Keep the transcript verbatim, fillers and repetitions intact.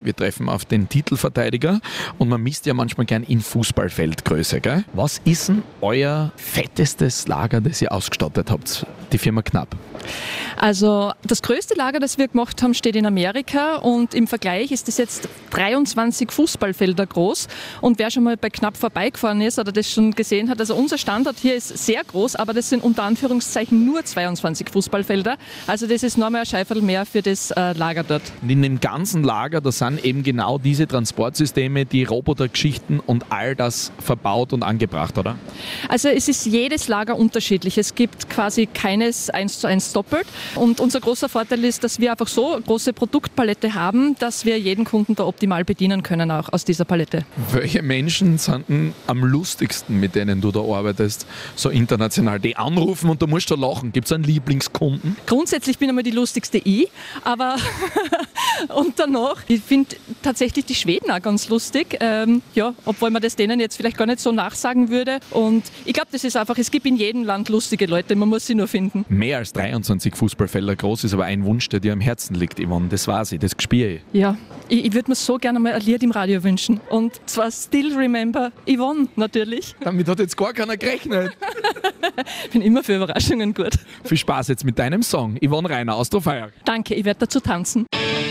Wir treffen auf den Titelverteidiger und man misst ja manchmal gern in Fußballfeldgröße, gell? Was ist denn euer fettestes Lager, das ihr ausgestattet habt? Die Firma Knapp. Also das größte Lager, das wir gemacht haben, steht in Amerika und im Vergleich ist das jetzt dreiundzwanzig Fußballfelder groß. Und wer schon mal bei Knapp vorbeigefahren ist oder das schon gesehen hat, also unser Standort hier ist sehr groß, aber das sind unter Anführungszeichen nur zweiundzwanzig Fußballfelder. Also das ist nochmal ein Scheiferl mehr für das äh, Lager dort. Und in dem ganzen Lager, da sind eben genau diese Transportsysteme, die Robotergeschichten und all das verbaut und angebracht, oder? Also es ist jedes Lager unterschiedlich. Es gibt quasi keines eins zu eins doppelt. Und unser großer Vorteil ist, dass wir einfach so eine große Produktpalette haben, dass wir jeden Kunden da optimal bedienen können, auch aus dieser Palette. Welche Menschen sind denn am lustigsten, mit denen du da arbeitest, so international? Die anrufen und du musst da lachen. Gibt es einen Lieblingskunden? Grundsätzlich bin einmal die lustigste ich, aber und danach, ich finde tatsächlich die Schweden auch ganz lustig, ähm, ja, obwohl man das denen jetzt vielleicht gar nicht so nachsagen würde. Und ich glaube, das ist einfach, es gibt in jedem Land lustige Leute, man muss sie nur finden. Mehr als dreiundzwanzig Fußballfelder groß ist aber ein Wunsch, der dir am Herzen liegt, Yvonne. Das weiß ich, das spüre ich. Ja, ich, ich würde mir so gerne mal ein Lied im Radio wünschen. Und zwar Still Remember Yvonne natürlich. Damit hat jetzt gar keiner gerechnet. Ich bin immer für Überraschungen gut. Viel Spaß jetzt mit deinem Song. Yvonne Rainer aus Trofeier. Danke, ich werde dazu tanzen.